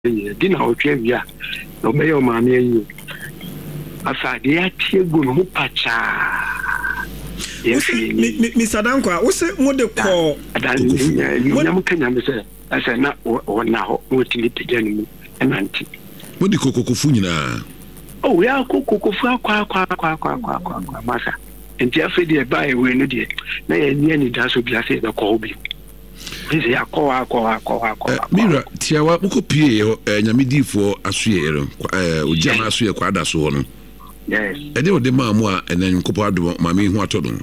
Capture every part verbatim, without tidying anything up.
dina otwe bia no me yo maame yi asade ya tie gu no pacha yes mi Sadanko wo se mo de ko nyam kanya me se asa na wona ho wotimi pejani mu enanti mo de kokokofu nyina oh ya kokokofu akwa akwa akwa akwa akwa masa enti afedi e bae we no de na ye nia ni daso bia se be ko obi Bizi akwa akwa akwa akwa. Mira, tiawa muko pie nyamedifo asoye ero. Eh ojama asoye kwa ada so no. Yes. E de ode maamu a enen nkopo ado maame hu atodon.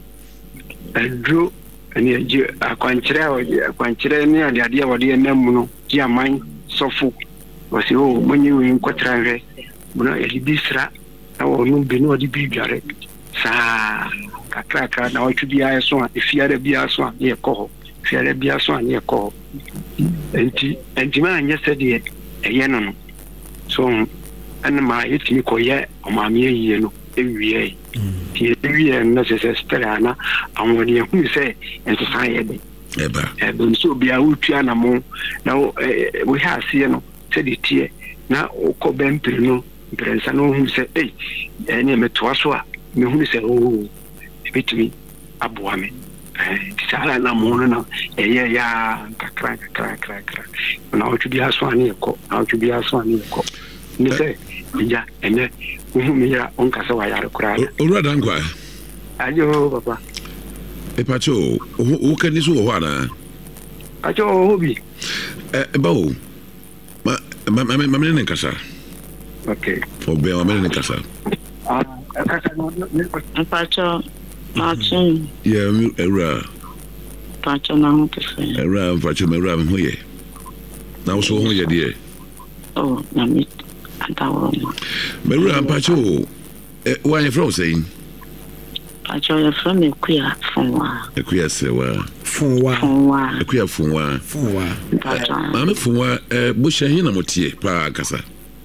Adro ani aje akwankyere oje akwankyere ni ade ade wode enam no ji aman sofo. Wose o monyi wi nkotra hwe. Buna elibisra na wonu bi no ode bi dware. Sa kakra na otu bia so a efiare bia so a ye ko fiare bia so anye ko enti enti ma anye sede eye no no so an ma yiti ko ye o ma mi ye no ewie ti ewie na se se strana amoni hu se enti sa ye de eba ebe so bia utua na mo na we ha se no sede tie na ko bempre no prensa no hu se eh ene meto so a me hu se o bitimi aboa me sala na mono na eye ya kakra kakra kakra na otu bia so ani ko na otu bia so ani ko ni se ja ene uhu mi ya onka se wa yare kura owura dankwa ajo papa e pacho o kan ni so ho ana ajo hobi e bawo ma ma ma me ne kasa okay obe ma me ne kasa ah kasa no e pacho Martin. Yeah, era. Pacho na ho pese. Era, pacho me era me ho ye. Na so ho ye de. Oh, na mi antawo. Me era pacho. Eh, why you from saying? Pacho ya from Ekuya Funwa. Ekuya sewa. Funwa. Funwa. Ekuya Funwa. Funwa. Pacho. Ma me Funwa eh bo hye na motie pa kasa.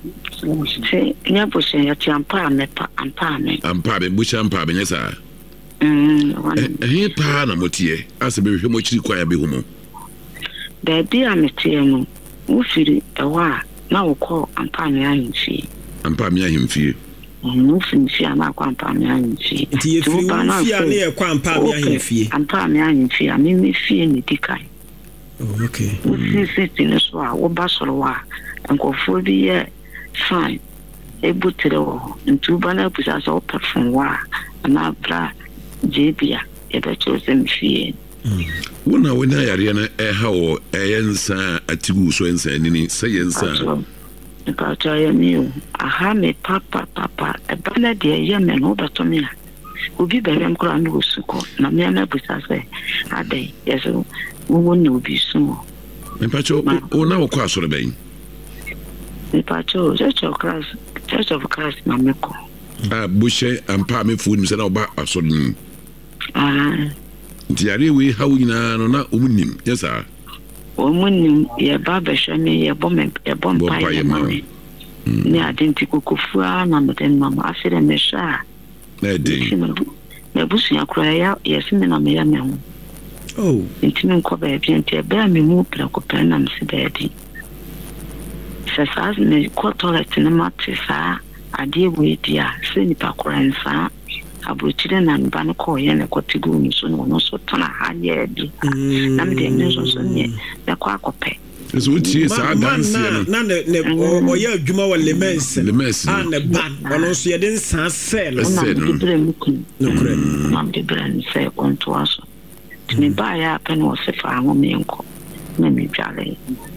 Se nya bo hye ya ti ampa me pa ampa me. Ampa be bo hye ampa be nyesa. Mm, eh pa na motie ase be hwe mo chiri kwa ya be humo da bi a metie no wo firi ewa na wo ko ampa me ahimfi ampa me ahimfi no finfi na kwa ampa me ahimfi ti ye firi fi a ne kwa ampa me ahimfi ampa me ahimfi a me me fie ni dikai oh okay wo si si tin so a wo ba soro wa nkofo bi ye fine ebutere wo ntuba na pusa so perform wa na bra jebia ebe chosen fie wona wona yare na e hawo eyensa atigu so ensa nini sayensa e ka cha ya mi aha me papa papa e bana de ye me no beto me a obi be rem kura no suko na me na busa se ade yeso wo no obi sumo me pacho wona wo kwa so reben me pacho church of Christ church of Christ na me ko ah bushe ampa me fu ni se na oba aso ni ah diare we hawo nyina no na omunim yesa omunim ye baba shame ye bom ye bom pa ye mami ni adenti kokofu a na meden mama afire me sha na de na busu yakura ya yesime na me ya me ho oh intimi nko ba bi enti e ba me mu pra ko pa na mse ba di se sa me ko toilet na matisa ade we dia se ni pa koransa abuchire na mba no ko ye na kotigu ni so no so tona ha ye bi na me de me so so ne na kwa kope so tie sa dance na na ne o ye adwuma wa lemens lemens and the ban ono so ye den san se no na de bre mu kun no kure na de bre ni se on to aso tini ba ya pe no se fa ho me nko na me dwale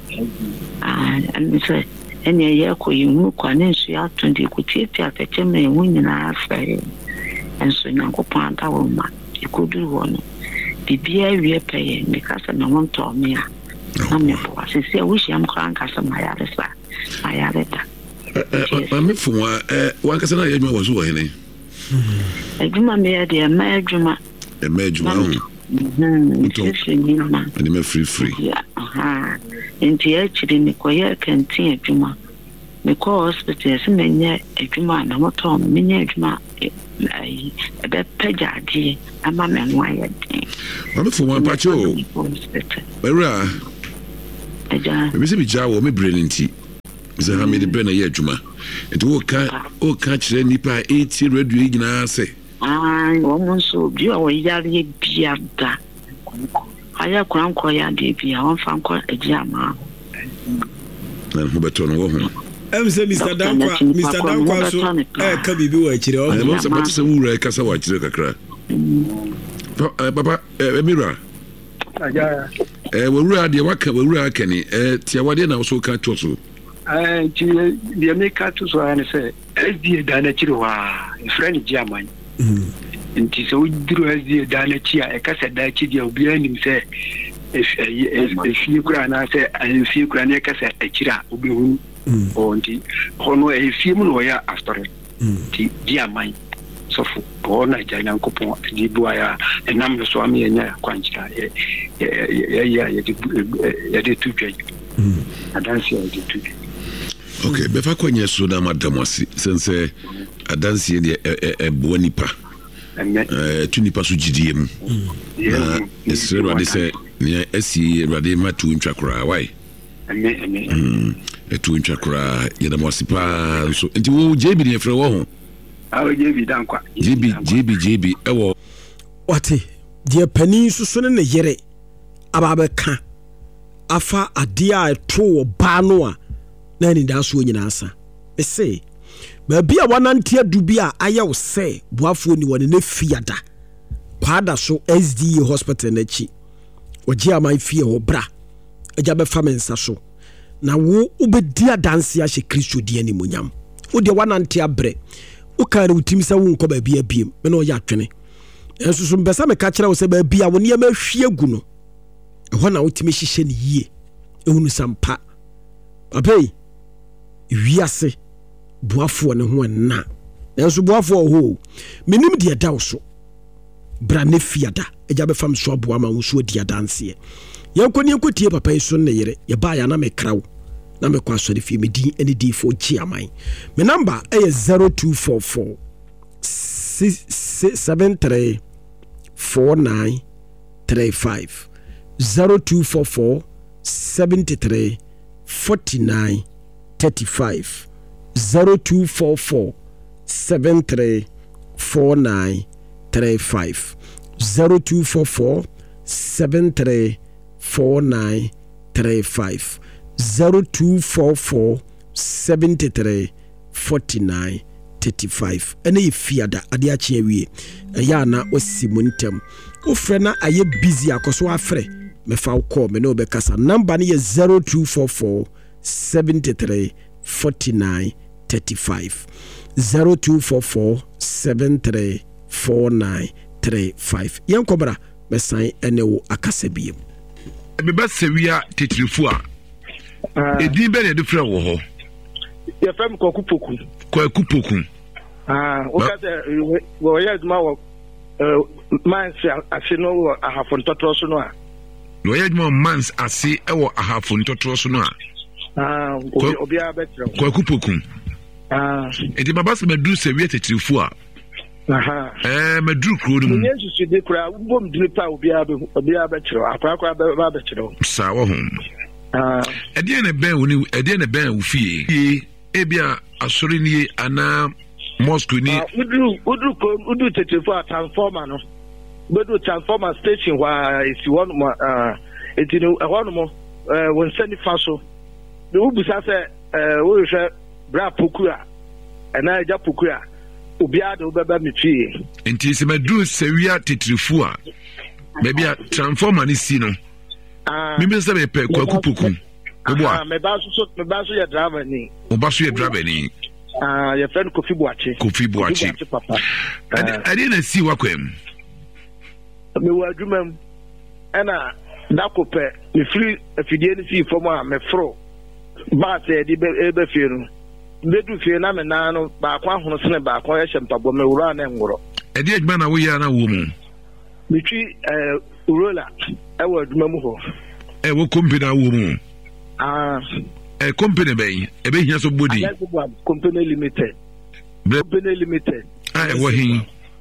ah and se ene ye ko yimu kwa ne nsu ya tundi ku tie tie atete me hu nyina afa enso nyanko panta wo ma ikodu wo no bibia wie peye me kasa na won to me a na me po asisi a wushi am kran kasa ma ya resa ayare ta ma me Funwa eh wan kasa na yadwuma wo so wo hene adwuma me ya de ma adwuma e ma adwuma ho mhm sisi ni ma ani me free free aha enti ya chiri ni ko ya kantin adwuma me ko hospital se menye adwuma na moto menye adwuma ai ebe pejadi ama me nwa ya din ma me Funwa pacho era eja me se bi jawo me brain nti bisa ha me de be na ye adwuma nti wo ka o ka kire nipa eighty radio nyina se ai wo mo so bi o yare bia da aya kwanko ya de bia won fa nko agiama na ho beto no wo ho em se Mister Dankwa Mister Dankwa so eh ka bibi wa kire o mo se mo se wura ka sa wa kire kakra papa emira aja eh wura de waka wura kani eh tia wade na so ka to so eh ti de me ka to so an se S D A da na kire wa friend German nti so diro S D A da na chi a e ka sa da chi dia obi anim se e fi kura na se e fi kura na ka sa e kira obi hu o nti hono e fi mu no ya after ti German so fu bona jana nkopon di boya enam so am yenya kwanchira ye ye ye ye de tudwe adansi ye de tudwe okay be fa kwanya so na madam wasi sense adansi ye e bo nipa eh tu nipa so gidie mu na esre rade se ne asi rade matu ntwakora wai ame ame etu ntwakora ye da wasipa so nti wo jebi ne frɛ wo ho awo jebi Dankwa jebi jebi jebi ewo wate de pani susu ne ne yere ababeka afa ade a eto wo ba no a na ni da so nyina asa me say ba bi a wanante adu bi a ayew se boafo ni wone na fiada kwada so S D A hospital na chi oji amai fie ho bra eja be famensa so na wo ubedi adanse a hye Kristo di animonyam wo de wanante abre ukare utimisa wo nko ba bia biem me no ya twene enso so mbesa me ka kire wo se ba bia wo ne ma hwie gu no ehɔ na wotimi hyehyɛ ne yie ehunu sampa apei wiase boafo ne ho na enso boafo ho menim de dawo so bra ne fiada eja be fam so aboa ma wo so di adanse yanko ne nkotie papa iso ne yere ye ba ya na me krawo na me kwa so de fi me din ene di fo chi aman me number e zero two four four seven three four nine three five zero two four four seven three four nine three five zero two four four seven three four nine three five zero two four four seven three four nine three five zero two four four seven three four nine three five ene fiada ade a che wie ya na osimuntem wo frɛ na aye busy akoso afrɛ me fa wo call me no be kasa number ne zero two four four seven three four nine three five zero two four four seven three four nine three five yen kobra me san ene wo akasa biem be ba sewia tetrifu a edi be ne de frɛ wo ho ye fam kokupoku kokupoku ah o ka se wo yes ma wo man se ase no wo ahafo ntotoro so no a no ye dmo mans ase e wo ahafo ntotoro so no a ah obi abetro kokupoku ah edi baba se medu sewia tetrifu a aha eh medu kro no mu yesu se de kra bom dripa obi abe obi abetro akwa akwa ba abetro sa wo ho ah edi na ben woni edi na ben wo fie ebia asori ni ana mosque ni udu udu udu tetefu a transformer no bedu transformer station wa isi one ah etinu ehonu mo eh won sani faso de ubusa se eh wo hwe bra pokura ana eja pokura obi ade obeba metwie enti se medu sewia tetrifu a bebia transformer ni si no ah mi me se be pe kwakupoku ah me ba so me ba so ya driver ni o ba so ya driver ni ah your friend Kofi Boachi Kofi Boachi papa ade na si wakwam me wa adwumam ana dakope me free afidie ni si fom a me fro ba se di be be fie no bedu fie na me na no ba kwa hono sene ba kwa ya shempabo me wura na ngoro ade adwuma na wo ya na wo mu mitwi eh urola e wa adwumam ho e wo company wo mu ah eh company ben e be hia so body company limited company limited ah e wo hin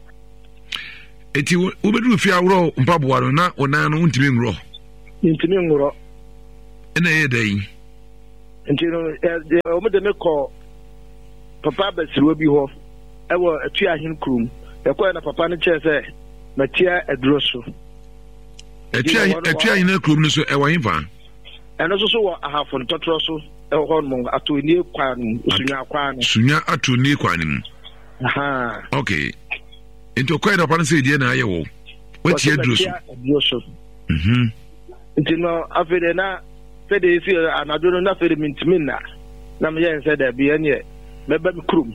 eti wo bedu fie awro mpaboa no na ona no ntimi ngro ntimi ngro ena ye dai nti no o me de me call papa basiru bi ho e wo atua hin krum e ko na papa no che se matia aduro so atua atua hin krum no so e wo hinfa eno so so wo ahafo ntotro so e ho no ato ni kwan sunya kwan sunya ato ni kwan mu aha okay into ko na papa se die na aye wo watia aduro so mhm nti no afede na fede si anadwo no na fede mintimina na me yen se da bi ene meba mi krum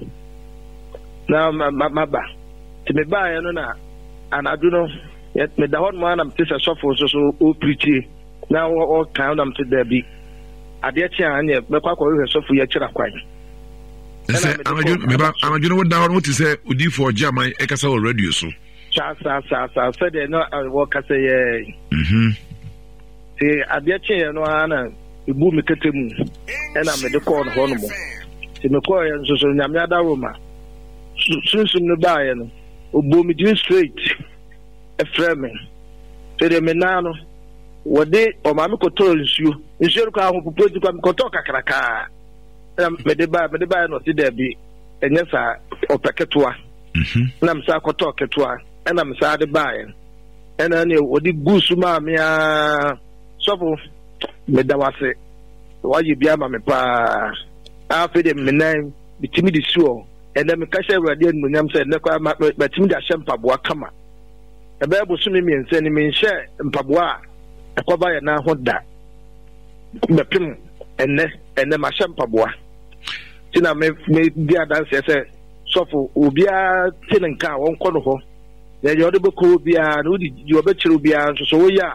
na maba ti me ba ya no na anadwo no me da hon mo na me se sofo so so o preach na o kan na me da bi ade chi anye me kwa kwa hwe sofo ya kira kwan ese anadwo me ba anadwo no da hon mo ti se odi for jaman e kasa o radio so sa sa sa sa fede no wo kasa ye mhm ti ade chi ya no ana ibu mi ketemu ena me de call ho no mo ti me call ya so so nyame adawo ma sunsun no ba ya no obo mi din straight e frame te de me na no wode o ma me koto nsuo nsuo ko ahụ pupu di kwa me koto kakraka me de ba me de ba no ti de bi enye sa opeketoa mhm na me sa koto ketoa ena me sa de ba ya ena ne wode gusu ma me a sofo me da wase waji bia ma me pa afi de menan bitimi de suo ene me ka hye awade anu nyam se ne kwa batimi da hye mpaboa kama ebe bosu me miense ni me hye mpaboa akoba ya na hoda bepim ene ene ma hye mpaboa tina me me bia dance se sofo obia tinenka won kɔ no ho ya ye ode beko bia no di yo be kire bia so so wo ya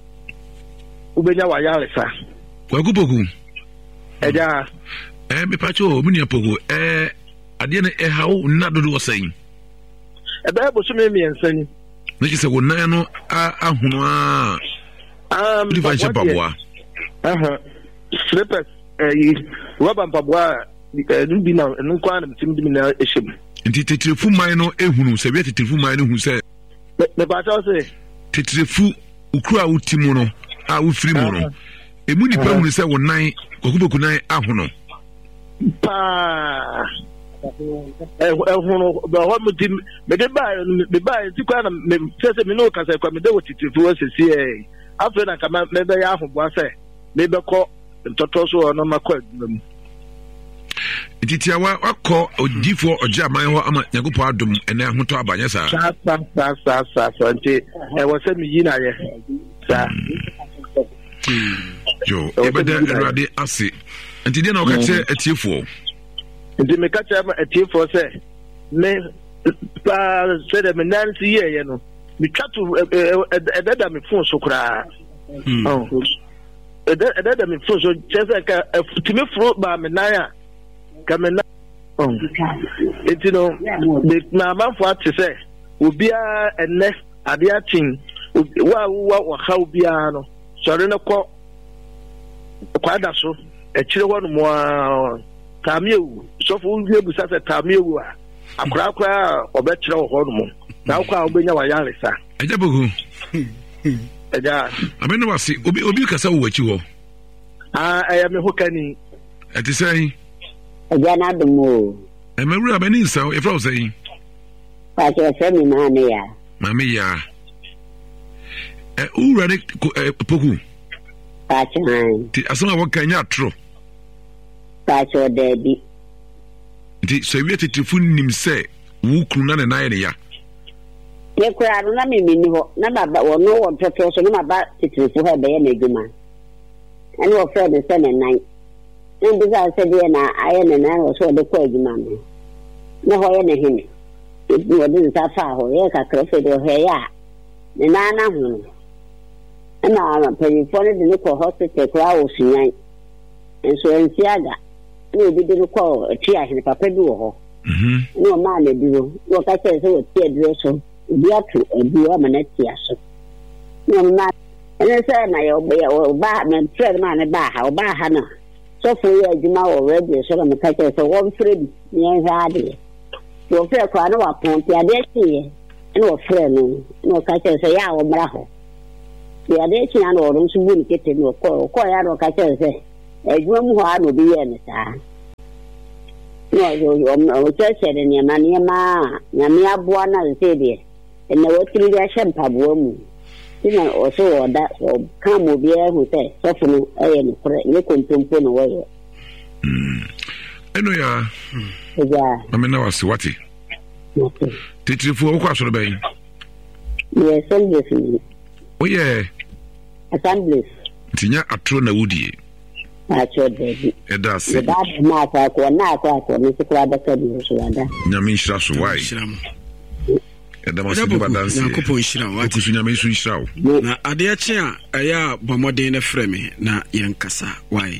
ubenya wa ya resa kwagupoku eja eh me pacho muni apoku eh ade na e hawo na dodo wosan ebe bosu me miensan na ki se wonan no ahunu a um di fa chepaboa aha slippers eh roba mpaboa nu bi na nu kwa na tim bi na ehim nti tetrefu man no ehunu se bi tetrefu man no hu se me pacho se tetrefu ukura utimu no a ufiri mu no emu ni pa hunu se wonan kwagupoku nan ahono pa eh ehunu ba ho muti me de ba me ba ti kwa na me se me no kasa kwa me de wotitifu asesi eh afa na kama me be ya ahoboa se me be ko ntoto so no makọ adwuma mu ititia wa akọ odifo ojaman ho ama nyagopo adom ene ahoto abanye sa sa sa sa sa sa nti e wo se mi yi na ye sa yo ebede erade ase nti de na o ka che atiefo nti me ka che atiefo se me pa se de me nansi ye ye no mi twatu ededa me fon so kura oh ededa me fon so chese ka timi fro ba me nan a ka me na oh nti no de na manfo ate se obia enne ade atin wa wa wa ha obia no sori no ko kwada so e kire ho no mo tamiewu sofo wie busa se tamiewu a akura akura obekire ho no mo na kwa obenya wa yaresa eja bogu eja ameno wasi obi obi kasa wo wachi ho ah eya me hokani ati sai eja na dumo e me wura bani nsa e fra sai pa che se mi na ne ya mami ya e ura de poku pa che ti asoma wo kanya atro pa che debi ti so wi tetifu nim se wo kunu na ne na ye ya ye kura no na me mini ho na baba wo no wo toto so na baba tetifu ha be ye na eduma ani wo fre de se ne nan ndi za se de na aye ne na wo so de ko eduma no na ho ye ne hini wo de sa fa ho ye ka kro fe de he ya ne na na hu na pay for the ko hospital kwa o sunyan enso ensiaga ni obi de ko ti ahine papa bi wo ho mhm ni o ma le duro wo ka se se wo ti duro so bi atu ebi o ma na ti aso ni o ma ene se na yo o ba me trade ma ne ba ha o ba ha na so fo ye adwuma wo radio so na ka se so wo free bi ni ha de wo free kwa na wa pon ti ade ti ye ni wo free no ni o ka se se ya wo mra ho ya de chi na no ro nsu bu ni kete no ko ko ya ro ka che se adwuma mu hɔ a no bi yɛ ne saa no o church de ne ma ne ma nyame aboa na se de na wotiri de ahye mpaboa mu tina o so oda o ka mo bi e hu se sofo no e ne kore ne kontompo no wo mm eno ya ja amena wasi wati titrifu o kwa so ben yes yes o ye assemblies tinya atro na wudie acho de eda se da na kwa kwa na kwa kwa ne sikra da ka bi so ada nyame nshira so wai eda ma se ba danse yakopon nshira wati kusu nyame su nshira na ade ache a eya bomoden na freme na yenkasa wai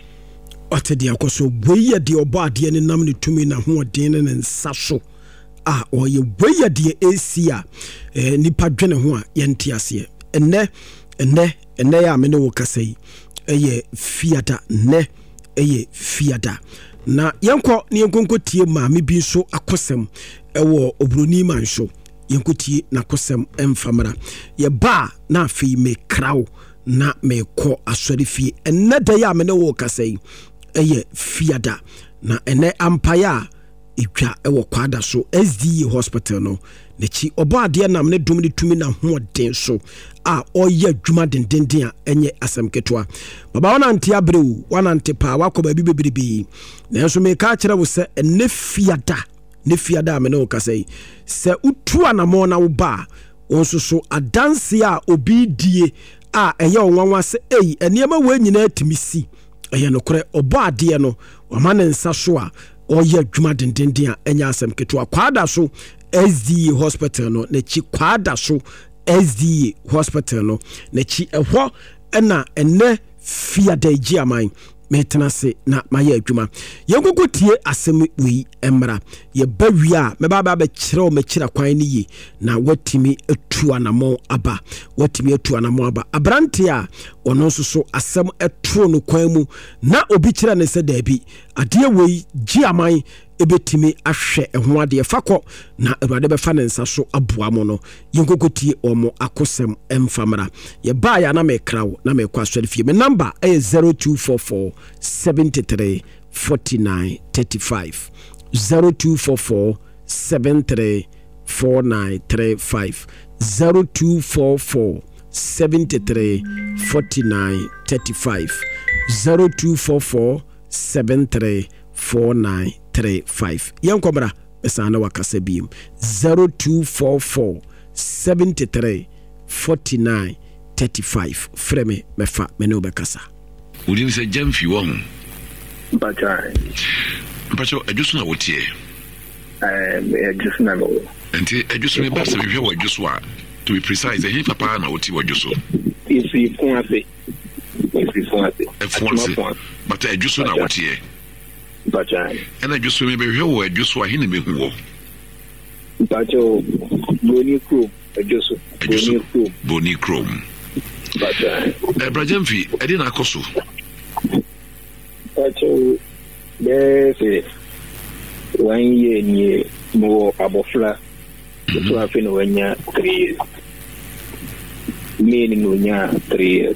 otedi akoso boye de obo ade ne nam ne tumi na ho den ne nsa so a oye boye de esia eh nipa dwene ho a yenti ase enne enne enne ya me ne wo kasai eye fiada ne eye fiada na yenko ne yenkonko tie maame bi so akosem ewo obroni manso yenko tie na kosem emfamra ye ba na afi me krawo na me ko asori fie enne da ya me ne wo kasai eye fiada na ene ampaya itwa ewo kwada so S D A hospital no nechi obo ade nam ne dum ne tumi na hoden so a oye adwuma dendenden a enye asemketwa baba wana nte abrewu wana nte pa wako ba bibebiribi na enso me ka kire wo se ene fiada ne fiada me ne okasai se utu anamo na wo ba onso so adanse a obi die a eye onwanwa se ei enema we nyina atimisi eye no kore obo ade no wama ne nsa so a oye adwuma dendenden a enya asemketwa kwada so S D A hospital no na chi kwada so S D A hospital no na chi ehwo na ene fiada giaman metenase na maye adwuma yenkokotie asem wi emra ye bawia me baba ba kire o me kira kwan ni yi na watimi etu anamo aba watimi etu anamo aba abrante a ono so asem etu no kwan mu na obi kira ne se dabi ade we giaman ebetimi ahwe eho ade fakọ na awurade be fa ne nsa so aboa mo no yenkokotie omo akosem emfamra ye ba ya na me krawo na me kwa swere fie me number is zero two four four seven three four nine three five zero two four four seven three four nine three five zero two four four seven three four nine three five zero two four four seven three four nine three five yankobra esana wakasa biem zero two four four seven three four nine three five freme mefa mene obekasa udin se jamfi won Bacha. Bacha adjusu na wotie eh adjusu na no enti adjusu me ba se hwe wo adjusu a to be precise eh papa na wotie wo adjusu isi fun ase isi fun ase e fun ase but adjusu na wotie Bacha. And I just remember you just why he me who. Bacha Boni Chrome, adjusu Boni Chrome. Boni Chrome. Bacha. Eh Brajamfi, I didn't akoso. Bacha there's one year near more abofla. So I think when you three years. Meaning when you three years.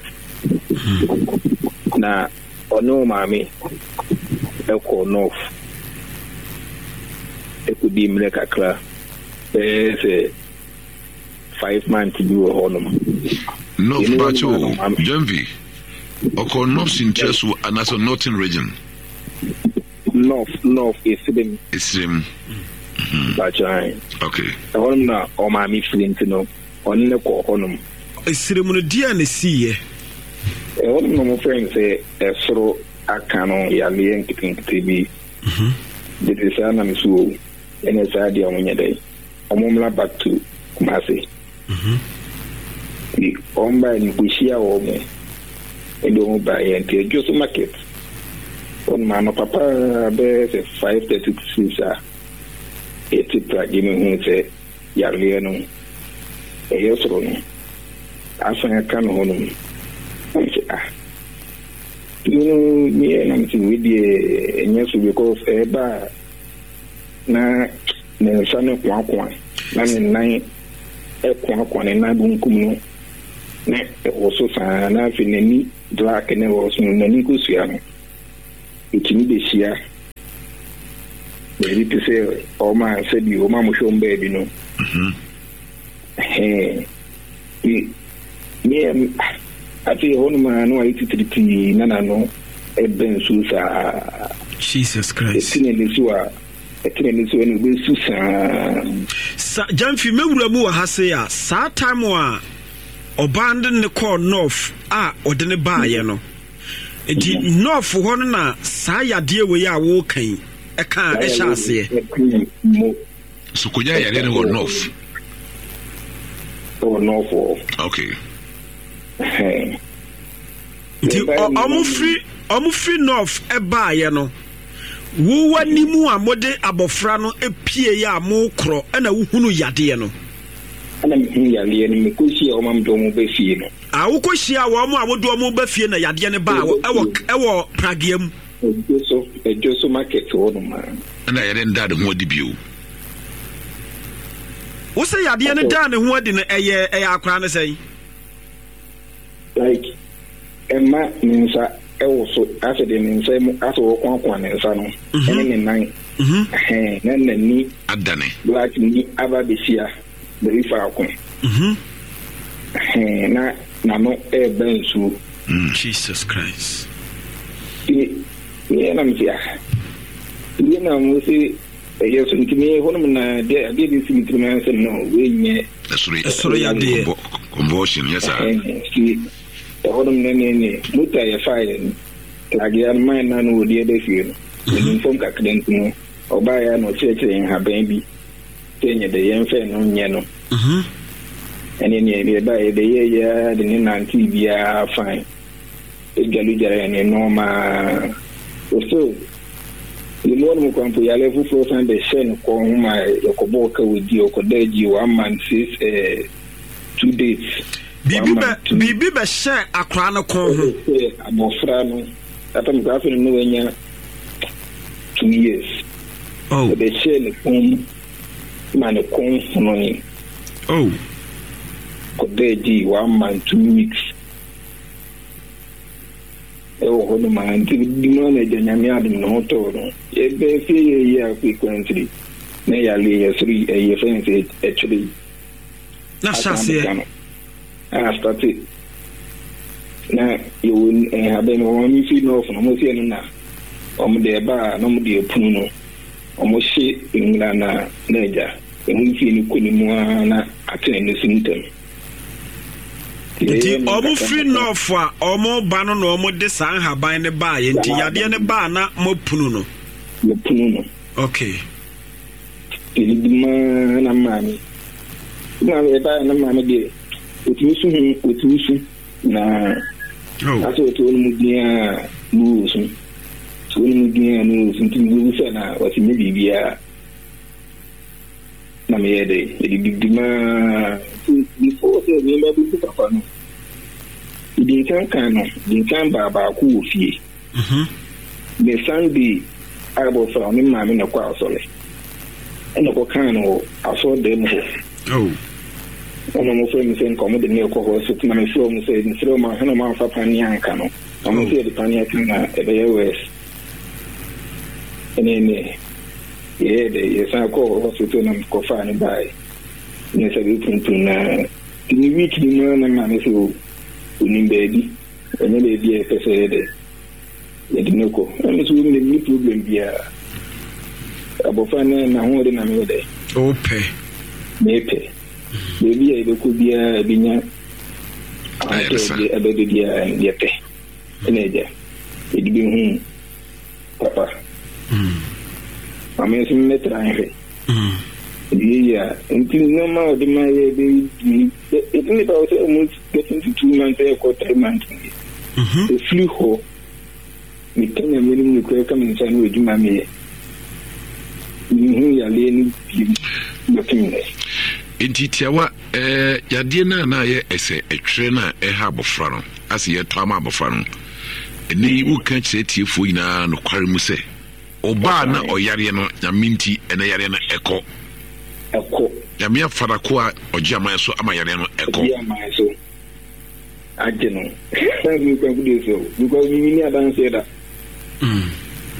Na ono mami eko north eko di mleka kra eh five months do honum no bacho Jamvi oko north in Chesu and also northern region north north is them it's them bacho okay honum na o ma mi flint no onne ko honum esiremu no dia na siye e honum no mo friend say esro akano ya lien kitinki bi mhm de sana misu ene sa dia omunya dai omumla back to Kumasi mhm ni omba ni kushia omo endo mo ba yente just market on mama papa be se five thirty-six a eti plagi me hu se ya lien no e yosro no afanya kan hono ah you know me and I'm saying with the yes because eba na na sana kwa kwa na nine e kwa kwa na bunkum no na also sa na finani black na also na ni kusua no ɛtumi bɛhyia baabi te sɛ ɔma sɛbi ɔma mohwɛ ɔm baabi no me afei hɔ nom a na wayɛ titiri pii na nano ɛbɛn so saa Jesus Christ ɛtene ne so a ɛtene ne so ɛne wobɛsu saa Jamfi mewura mu wɔ ha se a saa time a ɔbaa de ne kɔɔ north a ɔde ne baayɛ no enti north hɔ no na saa yadeɛ wɔ yi a wɔkan ɛka ɛhyɛ aseɛ so konya yare ne wɔ north wɔ north okay nti ɔmo free ɔmo free north ɛbaayɛ no wo wani mu a mode abofra no epie ya mo korɔ ɛna wohunu yadeɛ no ana mehunu yadeɛ no mekosi a ɔma mdo mo bɛfie no a wokosi a wɔ mo a wode ɔmo bɛfie na yadeɛ no ba ɛwɔ ɛwɔ Pragia mu ɛdwo so ɛdwo so market hɔ no ma ɛna yɛde nda de ho adi bio wo sɛ yadeɛ no da ne ho adi no ɛyɛ ɛyɛ akora no sɛn like ɛma ne nsa ɛwɔ so asɛ de ne nsa mu asɛ wɔ kɔnkɔn ne nsa no ɛne ne nan ɛhɛn na n'ani adane black ni aba besia bɛri faako ɛhɛn na n'ano ɛɛbɛn nsuo Jesus Christ ne ne nam sia ne nam mo se ɛyɛ so ntumi hɔnom na de ade de si ntumi na sɛ no wɔnyɛ ɛsoro ɛsoro yadeɛ convulsion yes sir ɛhɔnom ne ne ne mota yɛ faayɛ tagia man na no wodi ɛda fie no ne fom kakra ntumu ɔbaa ya no kyerɛkyerɛ yɛn haban bi sɛ nyɛ de yɛn fɛ no nyɛ no ɛne ne yɛ ba yɛ de yɛ yɛ de ne nante biara fine ɛgyalu gyara ne nɔɔma so the Lord mo kwampo yale fufuo san de hyɛ no kɔn ho ma yɛkɔbɔ ka wodi ɔkɔda agyi one month six eh two days bibi bɛ bibi bɛ hyɛ akora no kɔn ho abɔfra no atam kwafe no wanya two years oh de hyɛ ne kɔn ma ne kɔn no ni oh kɔda agyi one month two weeks ɛwɔ hɔ no ma nti di no na agya nyame adom ne ho tɔɔ no yɛbɛɛ fie yɛyi a frequently na yɛale yɛsere ɛyɛ fɛn sɛ ɛkyerɛ na hyɛseɛ a starte na yɛwɔ ɛhabɛ no wɔn mfi nɔɔfo no ɔmo fie no na ɔmo de ɛba a na ɔmo de ɛpunu no ɔmo hye nwura na na agya ɛho fie no kɔ ne mu a na atene ne si ntam nti ɔmo free north a ɔmo ba no na ɔmo de saa haban ne ba yɛ nti yadeɛ ne ba na mo punu no mo punu no okay ɛdi dima na maame na ɛba na maame de otumi su hu otumi su na aso to no mudia mu su to no mudia no su nti mu sɛ na wɔsi me bibia na me yɛ de ɛdi dima before say me ma bi papa no di kan kan no di kan ba ba ku ofie mhm the Sunday abo fra me ma me na kwa asole ena ko kan no aso dem ho oh ono mo fe mi se nko mo de ne ko ho so na me fro mo se ni fro ma hana ma fa pani anka no mo se de pani anka na e be yes ene ne ye de ye sa ko ho so to na ko fa ni bai ni se bi tuntun na ni week ni na na me so unim baby ene le bi e pese de ye de ne ko ene so ni ni problem bia abofa na na ho de na me de ope me pe baby e be ko bia binya ayesa e be de bia ye pe ene je e di bi hu papa mm ame so me tra he mm yeah, until no more the my baby it only about almost getting to two months or three months. Mm-hmm. The flu ho me can you really require come inside with you mammy. You are learning looking there. Inti tiawa eh yadeɛ na na yɛ ɛsɛ ɛtwere na ɛha abɔfra no ase yɛ tɔ ama abɔfra no ɛne wo ka kyerɛ tiefo nyinaa no kware mu sɛ ɔbaa na ɔyare no nyaminti ɛna yare no ɛkɔ ɛkɔ nyame afara ko a ɔgye aman so ama yare no ɛkɔ ɔgye aman so agye no thank you kwa good so because we need to dance that mm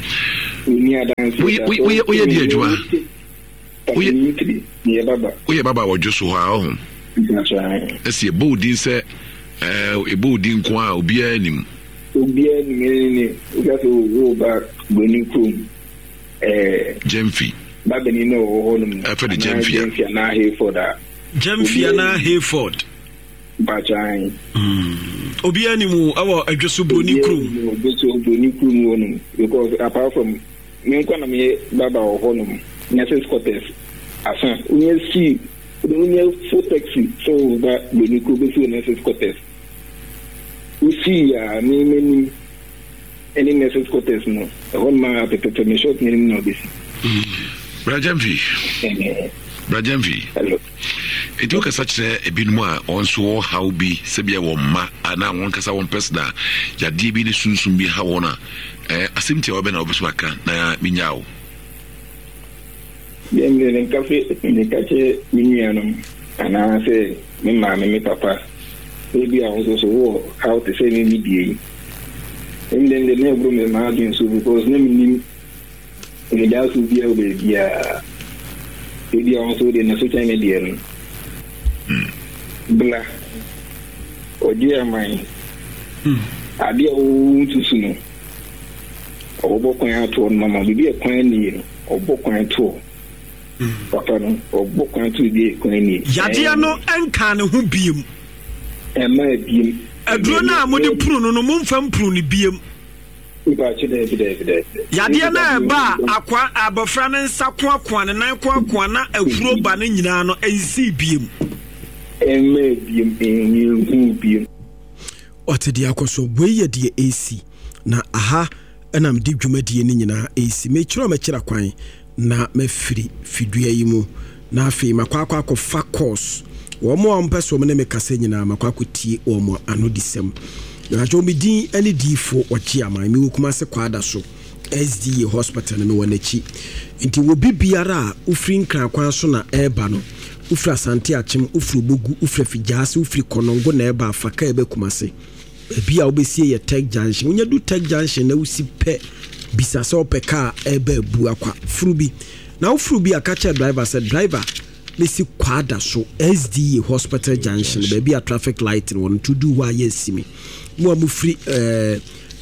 Uni adansi. We we we we ye di adwuma. We ye baba. We ye baba wo joso ha o. Esi ebodin se eh ebodin ko a obi anim. Obi anim ni uga so wo ba gboni krum. Eh Jemfi. Baba ni no ho no. Afa de Jemfi. Jemfi na Hayford. Jemfi na Hayford. Bajai. Mm. Obi animu awo adwoso broni krum. Adwoso broni krum wonu because apart from me kwa na me baba ho honum. Nurses quarters. Asan, we see we full taxi so that broni krum be so nurses quarters. We see uh me me any nurses quarters no. One ma pepe me short me no be. Brajamfi. Brajamfi. Hello. Edu ka sache ebinmu a onso how bi sebia wo ma ana won kasa won persona ya di bi ni sunsun bi ha wona eh asimti obe na obeso aka na minyawo. Bien bien cafe ni kache minyanom ana se me ma me papa ebi a onso so wo how to say me bie. And then the neighbor me ma again so because na minim e da so bia obe bia ebi a onso de na social media no. Bla odia mai adia o tusu no obokwan ato mama bibi ekwan ni obokwan ato papa no obokwan ato bi ekwan ni yadia no enka ne ho biem e ma biem aduro na mo de puru no no mo mfam puru ni biem iba chide bide bide yadia na ba akwa abofra ne nsa ko akwa ne nan ko akwa na afuro ba ne nyina no ensi biem eme biem enyi biem otedi akoso weye de A C na aha enam di dwumadie ni nyina A C me kiro me kira kwan na mafiri fidua yi mu na afi makwakwa akofa course wo mo ampeso me ne me kase nyina makwakwa tie wo mo ano disem na jo me din ani difo wachi aman me kuma se kwada so S D A hospital me wonachi nti wo bibiara ufri nkran kwan so na eba no ufra santi achim ufru bogu ufra fijase ufri konongo na eba afaka ebe kumase bia obesie ye tech junction unya du tech junction na usi pe bisasa opeka ebe bu akwa frubi na ufru bi akacha driver said driver lesi kwada so S D A hospital junction baby a traffic light won to do wa yesimi mo amufri eh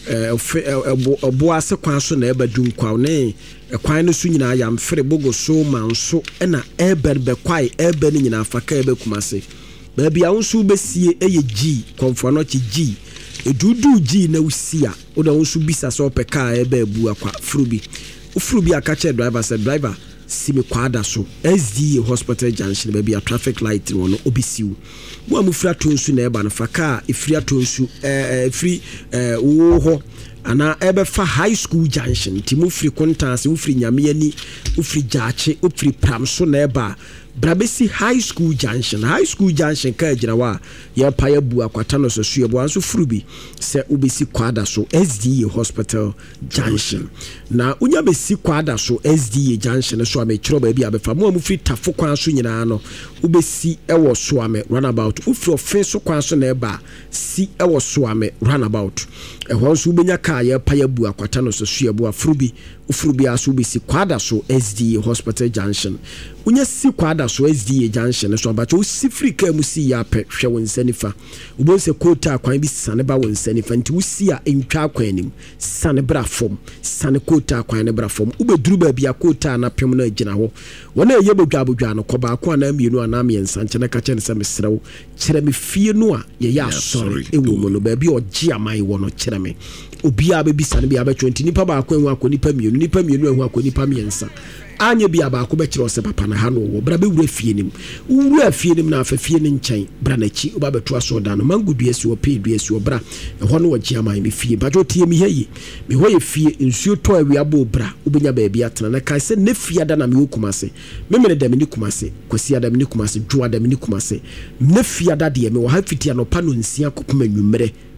eh obo ase kwan so na eba dum kwa ne kwan no so nyina ya mfere bogo so manso na ebe be kwai ebe ni nyina afaka ebe kumase baby a unsu besie eye G konfo no chi G edudu G na usia oda unsu bisa so peka ebe bu akwa frubi ufrubi akache driver said driver simi kwada so S D A hospital junction baby a traffic light wono obisiu mo amufra tonsu na eba na faka ifria tonsu eh free eh wo ho ana ebe fa high school junction ti mo free contact wo free nyame ani wo free jaache wo free pram so na eba brabesi high school junction high school junction ka gira wa ya pa ya bu akwata no so suye bo anso furubi se ubesi kwada so S D A hospital junction na unya besi kwada so S D A junction so ame kiro ba bi abefa mo amufri tafo kwan so nyina no ubesi ewo so ame runabout ufri ofe so kwan so na eba si ewo so ame runabout e ho so ubenya ka ya pa ya bu akwata no so suye bo afurubi ufurubi aso ubesi kwada so S D A hospital junction unya si kwada so S D A junction so abacho usifri ka mu si ya pe hwe wonsanifa ubonse kota kwan bi sane ba wonsanifa nti usi a entwa kwan anim sane bra fom sane kota kwan ne bra fom ubeduru ba bia kota na pem na agina ho wona eye bodwa bodwa no koba ko na mienu ana miensa nche na ka che ne se mesrew kire me fie no a ye ya sorry ewo mu no ba bi oji aman wo no kire me obi a be bi sane bi abetwo nti nipa ba akwan hu akonipa mienu nipa mienu hu akonipa miensa anye bia ba ko be kire ose papa na ha no wo bra be wura fie nim wura fie nim na afa fie ne nchen bra na chi oba beto aso da no mangu duesi o pe duesi o bra e ho no wo ji aman me fie ba jo tie mi heyi me ho ye fie nsuo to awi abo bra obenya ba bia tena na kai se ne fie da na me okumase me me da me ni kumase kwasi da me ni kumase dwo da me ni kumase ne fie da de me wo ha fiti anopa no nsia kokoma nwumere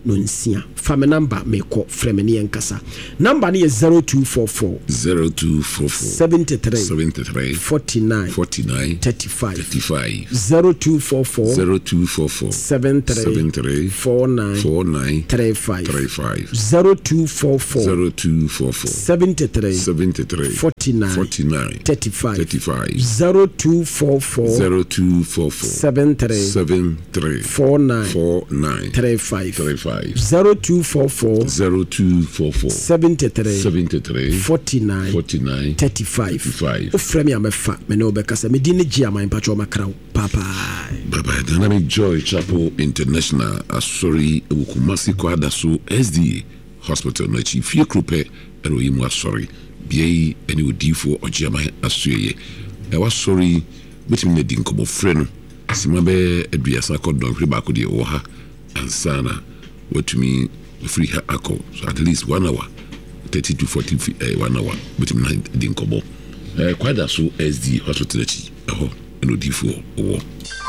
no nsia fa me number me ko frɛ me ne nkasa number ne yɛ zero two four four zero two four four seventy-three seventy-three forty-nine forty-nine thirty-five thirty-five zero two four four zero two four four seventy-three forty-nine forty-nine thirty-five thirty-five zero two four four zero two four four seventy-three seventy-three forty-nine forty-nine thirty-five thirty-five zero two four four zero two four four seventy-three seventy-three forty-nine forty-nine thirty-five thirty-five zero two four four zero two four four seventy-three seventy-three forty-nine forty-nine thirty-five thirty-five ofrɛ me amefa me ne obekasa me di ne gye aman patro makraw papa bye Dynamic Joy Chapel International asori Kumasi kwada so S D A hospital na chi fie krope ero yimu asori biei eni odifo ojiaman asuye e wa sorry betimi na di nkomo frɛ no sima be aduasa kodon hwe ba ko de wo ha ansana watumi free ha akọ so at least one hour thirty to forty uh, one hour betimi na di nkomo eh kwada so S D hospital chi eho eno difo wo